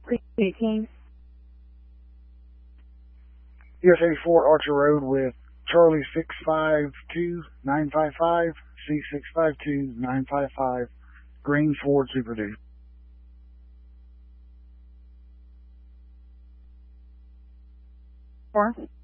Speaking. US 84 Archer Road with Charlie 652955, C652955, Green Ford Super Duty. Or